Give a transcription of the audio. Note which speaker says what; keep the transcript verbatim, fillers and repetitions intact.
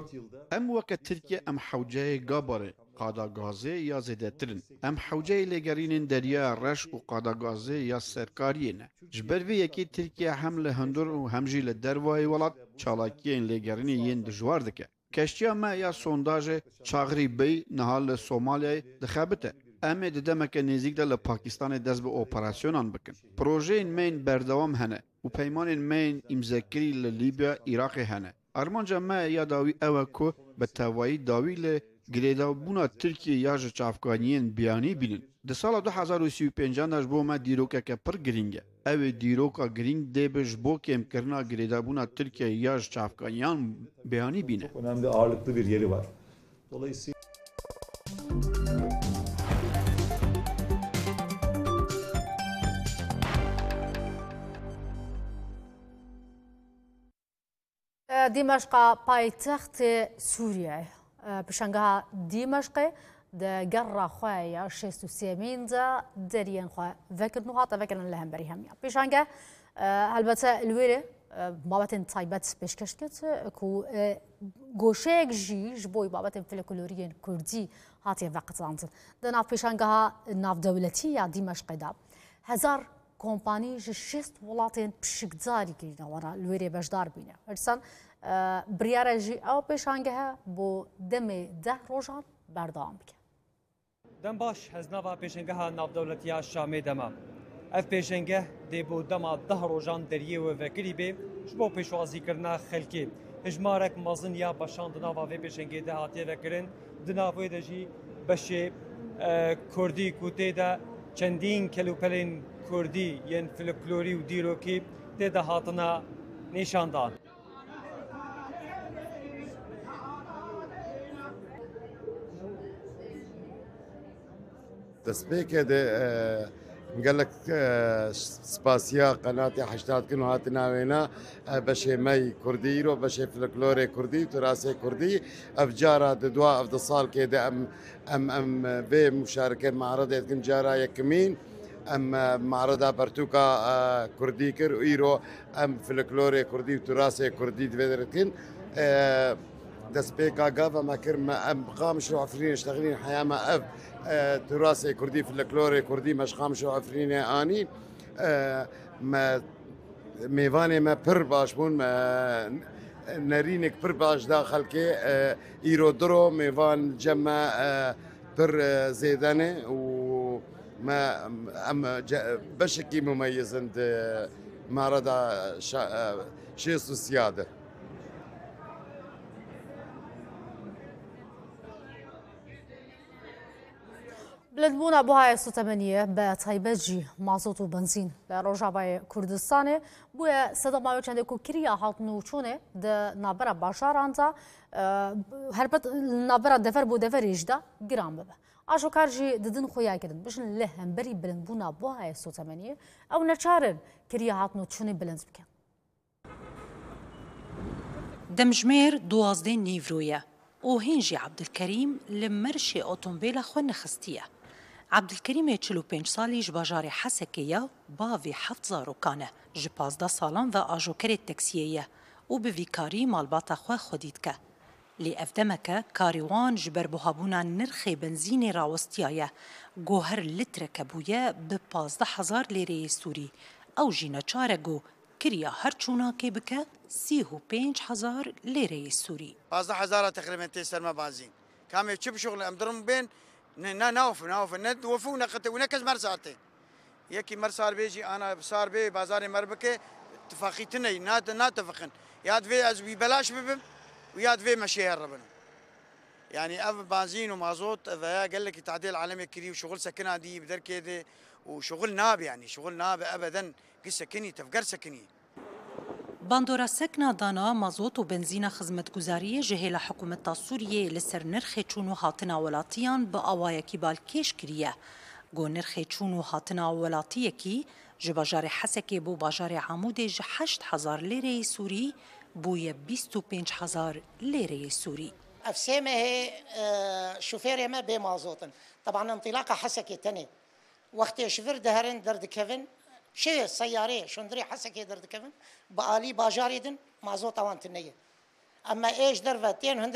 Speaker 1: ام وقت ترکیه ام حوجه گاباره قادا گازه یا زیدترن ام حوجه لگرین دریا رش و قادا گازه یا سرکاریه جبر وی یکی ترکیه هم لهندور و هم جی لدروای ولات چالاکیین لگرینی ین دجوار دکه کشتیا ما یا سونداج چاغری بی نهال سومالیای دخابته ام ددمک نزیک ده لپاکستان دست به اپراسیونان بکن پروژه مین بردوام هنه و پیمان مین امزاکری للیبیا عراق هنه ارمانجا ما یا داوی اوه کو به تاوایی داوی ل گریدا بونا ترکیه یا چافکانیین بیانی بینن ده سال دو هزار و سی و پنج داش بو ما دیروکا که پر گرینگه اوه دیروکا گرینگ ده بش بو کم کرنا گریدا بونا ترکیه یا چافکانیان بیانی بینه
Speaker 2: önemli ağırlıklı bir yeri var. Dolayısıyla
Speaker 3: دمشق پایتخت سوریه پشنگها دمشق ده گرra خواه شست و سیمین ده درین خواه فکر نهات فکرن لهم بری هم پشنگه البته الویره بابتن تایبت پیشکش کرد کو گوشه جی جبوی بابتن فلکلوریین کردی هاتی وقت آنتن ده ناف پشنگها ناف دولتی یا دمشق ده هزار کمپانی شست ولاتین پشکداری کردن ورا الویره بجدار بینه هرسان بریاره جی او پیشانگه بو دم ده روزان بردام بکن.
Speaker 4: دم باش هزناوا پیشانگه ناف دولتی شامی دما. اف پیشانگه دی بو دما ده روزان دریه و وکری به شبو پیشوازی کرنا خلکی. هجمارک مازن یا باشان دناوا و پیشانگه ده هاتیه وکرن دناوی دجی بشه کردی کوته ده چندین کلوپلین کردی ین فلکلوری و دیروکی ده ده هاتنا نشاندان.
Speaker 5: تسبيك ده قال لك سباسيا قناة حشتات كنو هاتنا وينا بشي مي كردي رو بشي فلكلوري كردي تراثي كردي افجارا دوا افضل كده ام ام ام بي مشاركة معرض يتكن جارا يكمين ام معرضة برتوكا كردي كر ويرو ام فلكلوري كردي تراثي كردي دفيدرتكن دسبيكا قافا ما كرما ام قامش عفرين اشتغلين حياما اف تراثي كردي فلكلوري كردي مش قامش عفرين اني ما ميفاني ما بر باش بون ما نرينك بر باش داخل كي ايرو درو ميفان جما بر زيدانه و ما ام بشكي مميز عند معرض شيس السياده
Speaker 3: بلندبونا بوهای ستمنیه به تایبجی مازوت و بنزین در روجاوای کردستان بوی صدامایو چنده کو کریا هاتنو چونه ده نابرا باشار آنتا هربت نابرا دفر بو دفر ایجدا گرام ببه آشو کارجی ددن خویا کردن بشن لهم بری بلندبونا بوهای ستمنیه او نچارن کریا هاتنو چونه بلند بکن
Speaker 6: دمجمير دوازده نيفرويا وهنجي عبد الكريم لمرشي اوتومبيلا خو نخستيه عبد الكريم چلو پنج سالی جباجار حسکیه باوی هفت زاروکانه جپازده سالان و آجوکر تکسیه و به ویکاری مالباتا خو خودید که لی افدمکه کاریوان جبر بوهابونا نرخ بنزین راوستیایه گوهر لتر کبویه به پازده هزار لیره سوری او جینه چارگو کریا هر چونا که بکه سی و پنج هزار لیره سوری
Speaker 7: پازده هزار تقریبا تیسر ما بازین کامی چی بشغل امدرم بین نه ناوف ناوف ند وفو نقط ونكز مرساتي يكي مرسار بيجي انا صار بي بازار مربكه اتفاقيتني نات ناتفقن ياد في از ببلاش ببم وياد في مشي هربنا يعني اف بنزين ومازوت اذا قال لك تعديل عالمي كري وشغل سكنه دي بدر كده وشغل ناب يعني شغل ناب ابدا قصه كني تفقر سكني
Speaker 6: باندورا سکنا دانا مازوت و بنزین خدمتگزاری جهیل حکومت سوریه لسر نرخ چونو هاتنا ولاتیان با آوای کی بالکش کریه گو نرخ چونو هاتنا ولاتیه کی جباجار حسکی بو باجار عمود ج هشت هزار لیره سوری بوی بیست و پنج هزار لیره سوری
Speaker 8: افسامه هي شوفير ما بي مازوتن طبعا انطلاقه حسكي تاني وقت شفر دهرن درد كيفن شيء سيارة شندري حسكي درد كيفن بآلي باجاريدن مازوت اوان تنيه اما ايش درفتين